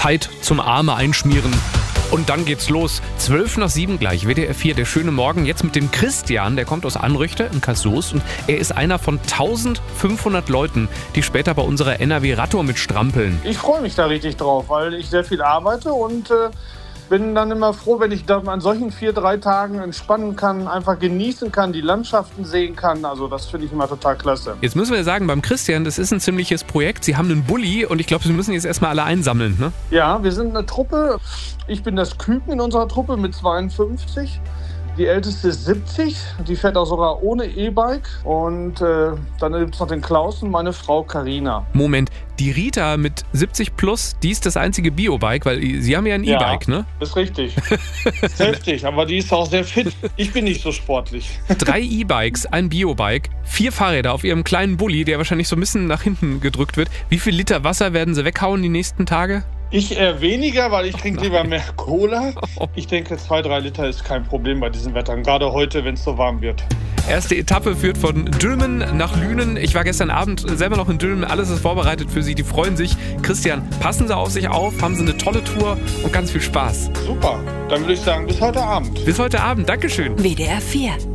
Zeit zum Arme einschmieren. Und dann geht's los. 6:12 gleich, WDR 4, der schöne Morgen. Jetzt mit dem Christian, der kommt aus Anrüchte in Kassoos. Und er ist einer von 1500 Leuten, die später bei unserer NRW Radtour mitstrampeln. Ich freue mich da richtig drauf, weil ich sehr viel arbeite und bin dann immer froh, wenn ich an solchen 4-3 Tagen entspannen kann, einfach genießen kann, die Landschaften sehen kann. Also das finde ich immer total klasse. Jetzt müssen wir sagen, beim Christian, das ist ein ziemliches Projekt. Sie haben einen Bulli und ich glaube, Sie müssen jetzt erstmal alle einsammeln, ne? Ja, wir sind eine Truppe. Ich bin das Küken in unserer Truppe mit 52. Die älteste ist 70, die fährt auch sogar ohne E-Bike. Und dann gibt es noch den Klaus und meine Frau Carina. Moment, die Rita mit 70 plus, die ist das einzige Biobike, weil Sie haben ja ein E-Bike, ne? Ist richtig. Ist heftig, aber die ist auch sehr fit. Ich bin nicht so sportlich. 3 E-Bikes, ein Biobike, 4 Fahrräder auf Ihrem kleinen Bulli, der wahrscheinlich so ein bisschen nach hinten gedrückt wird. Wie viel Liter Wasser werden Sie weghauen die nächsten Tage? Ich eher weniger, weil ich trinke lieber mehr Cola. Ich denke, 2-3 Liter ist kein Problem bei diesen Wettern. Gerade heute, wenn es so warm wird. Erste Etappe führt von Dülmen nach Lünen. Ich war gestern Abend selber noch in Dülmen. Alles ist vorbereitet für Sie. Die freuen sich. Christian, passen Sie auf sich auf, haben Sie eine tolle Tour und ganz viel Spaß. Super. Dann würde ich sagen, bis heute Abend. Bis heute Abend. Dankeschön. WDR 4.